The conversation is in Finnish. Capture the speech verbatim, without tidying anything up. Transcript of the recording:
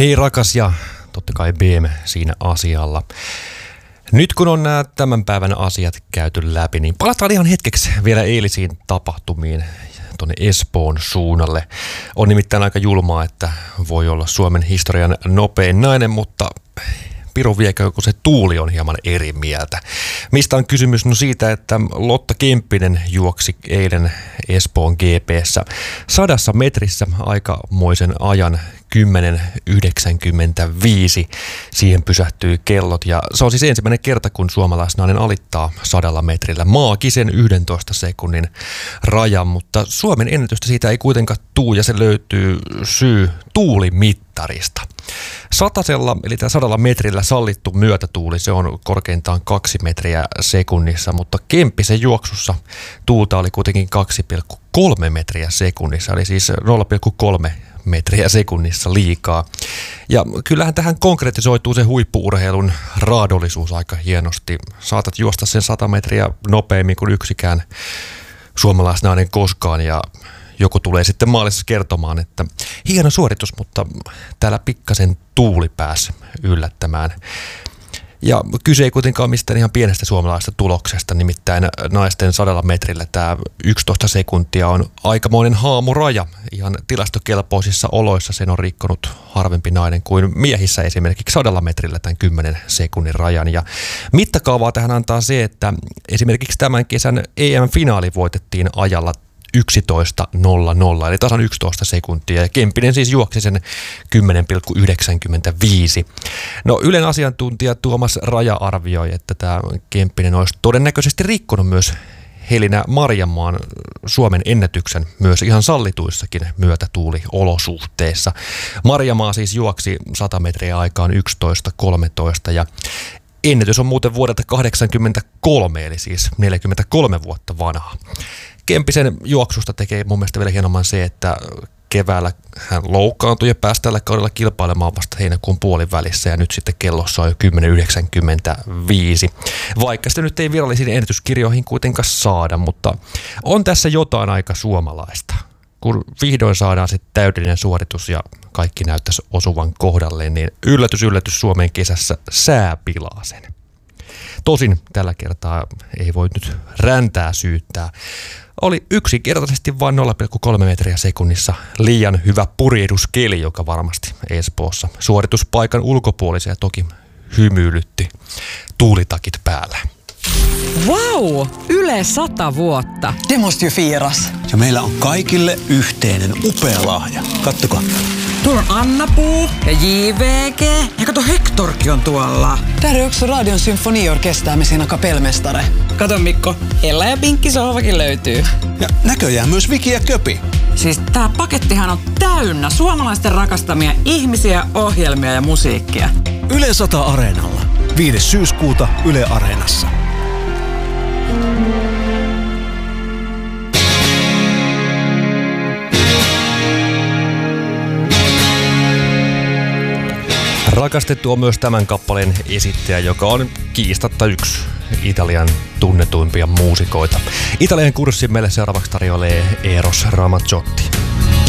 Hei rakas ja totta kai B M siinä asialla. Nyt kun on nämä tämän päivän asiat käyty läpi, niin palataan ihan hetkeksi vielä eilisiin tapahtumiin tuonne Espoon suunnalle. On nimittäin aika julmaa, että voi olla Suomen historian nopein nainen, mutta piru viekö, kun se tuuli on hieman eri mieltä. Mistä on kysymys? No siitä, että Lotta Kemppinen juoksi eilen Espoon G P:ssä sadassa metrissä aikamoisen ajan kymmenen yhdeksänkymmentäviisi. Siihen pysähtyi kellot ja se on siis ensimmäinen kerta, kun suomalaisnainen alittaa sadalla metrillä maagisen yhdentoista sekunnin rajan, mutta Suomen ennätystä siitä ei kuitenkaan tuu ja se löytyy syy tuulimittarista. Satasella, eli tämä sadalla metrillä sallittu myötätuuli, se on korkeintaan kaksi metriä sekunnissa, mutta Kemppisen juoksussa tuulta oli kuitenkin kaksi pilkku kolme metriä sekunnissa, eli siis nolla pilkku kolme metriä sekunnissa liikaa. Ja kyllähän tähän konkretisoituu se huippu-urheilun raadollisuus aika hienosti. Saatat juosta sen sata metriä nopeammin kuin yksikään suomalaisnainen koskaan ja joku tulee sitten maalissa kertomaan, että hieno suoritus, mutta täällä pikkasen tuuli pääsi yllättämään. Ja kyse ei kuitenkaan mistään ihan pienestä suomalaisesta tuloksesta, nimittäin naisten sadalla metrillä tämä yksitoista sekuntia on aikamoinen haamuraja. Ihan tilastokelpoisissa oloissa sen on rikkonut harvempi nainen kuin miehissä esimerkiksi sadalla metrillä tämän kymmenen sekunnin rajan. Ja mittakaavaa tähän antaa se, että esimerkiksi tämän kesän E M-finaali voitettiin ajalla yksitoista nolla nolla, eli tasan yksitoista sekuntia, ja Kemppinen siis juoksi sen kymmenen pilkku yhdeksänkymmentäviisi. No Ylen asiantuntija Tuomas Raja arvioi, että tämä Kemppinen olisi todennäköisesti rikkonut myös Helina Marjamaan Suomen ennätyksen myös ihan sallituissakin myötätuuliolosuhteissa. Marjamaa siis juoksi sata metriä aikaan yksitoista kolmetoista ja ennätys on muuten vuodelta kahdeksankymmentäkolme, eli siis neljäkymmentäkolme vuotta vanha. Kemppisen juoksusta tekee mun mielestä vielä hienomman se, että keväällä hän loukkaantui ja pääsi tällä kaudella kilpailemaan vasta heinäkuun puolin välissä ja nyt sitten kellossa on jo kymmenen yhdeksänkymmentäviisi. Vaikka sitä nyt ei virallisiin ennätyskirjoihin kuitenkaan saada, mutta on tässä jotain aika suomalaista. Kun vihdoin saadaan se täydellinen suoritus ja kaikki näyttäisi osuvan kohdalleen, niin yllätys yllätys Suomen kesässä sää pilaa sen. Tosin tällä kertaa ei voi nyt räntää syyttää. Oli yksinkertaisesti vain nolla pilkku kolme metriä sekunnissa liian hyvä purjehduskeli, joka varmasti Espoossa suorituspaikan ulkopuolisia toki hymyilytti tuulitakit päällä. Vau! Yle sata vuotta. Det måste ju firas. Ja meillä on kaikille yhteinen upea lahja. Kattokaa. Tuolla on Anna-Puu ja J V G. Ja kato, Hektorkin on tuolla. Där är också Radion symfoniorkester med sina kapellmästare. Kato Mikko, Ella ja Pinkki sohvakin löytyy. Ja näköjään myös Viki ja Köpi. Siis tää pakettihan on täynnä suomalaisten rakastamia ihmisiä, ohjelmia ja musiikkia. Yle sata Areenalla. viides syyskuuta Yle Areenassa. Rakastettu on myös tämän kappaleen esittäjä, joka on kiistatta yksi Italian tunnetuimpia muusikoita. Italian kurssin meille seuraavaksi tarjoilee Eros Ramazzotti.